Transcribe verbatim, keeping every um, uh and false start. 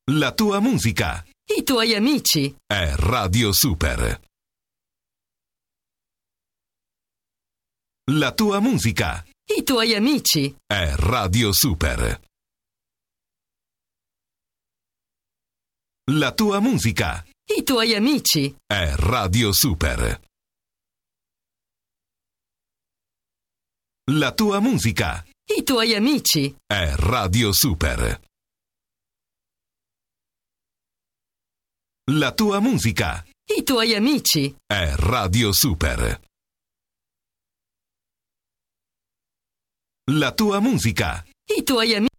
La tua musica. I tuoi amici. È Radio Super. La tua musica. I tuoi amici. È Radio Super. La tua musica. I tuoi amici. È Radio Super. La tua musica. I tuoi amici. È Radio Super. La tua musica. I tuoi amici. È Radio Super. La tua musica. I tuoi amici.